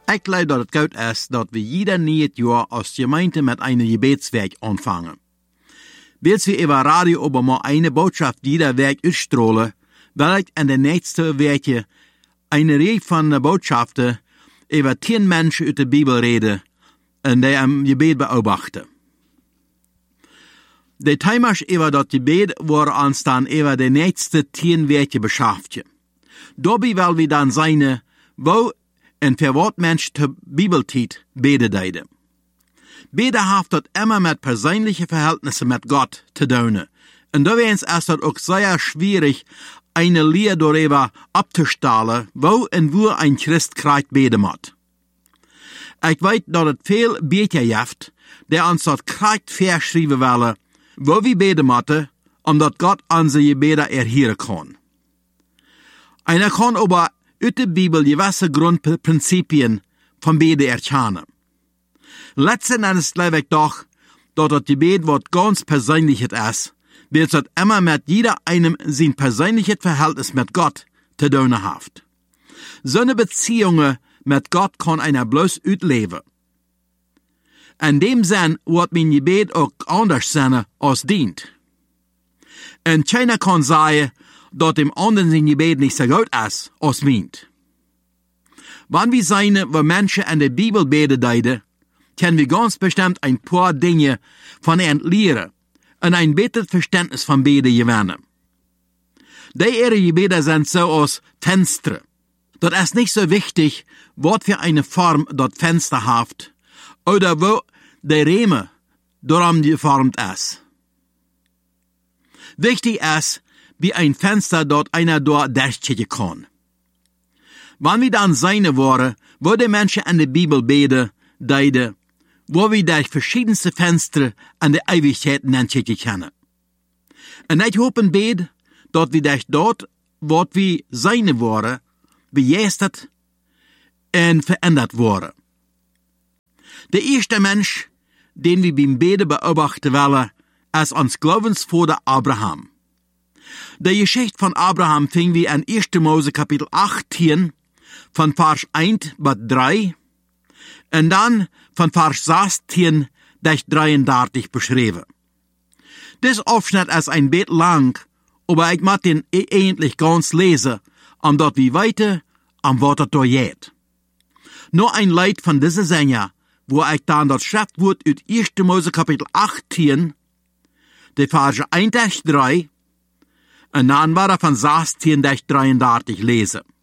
Ik glaube dat het goed is dat we jeder nieuwe jaar als Gemeinde met een Gebetswerk anfangen. Willst wir über Radio aber mal eine Botschaft jeder Werk ausstrahlen, will ich in der nächsten Werke eine Reihe von Botschaften über 10 Menschen aus der Bibel reden und die am Gebet beobachten. De Thema's über das Gebet worden uns dann über die nächsten 10 Werke beschäftigen. Dabei will wir dann seine, wo en für wat Mensch zur Bibeltiet beten deide. Beten hat dat immer mit persönlichen Verhältnissen mit Gott zu tun. Und da ist es auch sehr schwierig, eine Lehre darüber abzustellen, wo und wo ein Christ kriegt beten muss. Ich weiß, dass es viel Beter gibt, die uns das kriegt verschreiben wollen, wo wir beten müssen, dass Gott unsere Gebete erhören kann. Einer kann aber uit de Bibel gewisse Grundprinzipien van Beten erkennen. Letzten Endes glaube ich doch, dass das Gebet wat ganz Persönliches ist, weil es immer mit jeder einem sein persönliches Verhältnis mit Gott zu tun hat. So eine Beziehung mit Gott kann einer bloß utleben. In dem Sinn wird mein Gebet auch anders sein als dient. Und keiner kann sagen, dass dem anderen sein Gebet nicht so gut ist, als meint. Wenn wir sehen, wo Menschen in der Bibel beten deiden, können wir ganz bestimmt ein paar Dinge von ihnen lernen und ein besseres Verständnis von Beten gewinnen. Die ihre Gebete sind so als Fenster. Das ist nicht so wichtig, was für eine Form das Fenster hat oder wo der Rahmen darum geformt ist. Wichtig ist, wie ein Fenster dort einer dort durchschicken kann. Wenn wir dann sehen wollen, wo die Menschen in der Bibel beten, deiden, wo wir durch verschiedenste Fenster an der Ewigkeit hinschicken können. Und ich hoffe und bete, dass wir durch dort, wo wir sehen wollen, begeistert und verändert worden. Der erste Mensch, den wir beim Beten beobachten wollen, ist uns Glaubensvater Abraham. Die Geschichte von Abraham fing wir in 1. Mose Kapitel 18 von Vers 1 bis 3 und dann von Vers 16 bis 33 beschrieben. Das Aufschnitt ist ein bisschen lang, aber ich mag den eigentlich ganz lesen, omdat wir weiter am Wort da geht. Nur ein Lied von dieser Sänger, wo ich dann das Schriftwort aus 1. Mose Kapitel 18, die Verse 1 bis 3, und dann war er von 16 bis 33 lesen.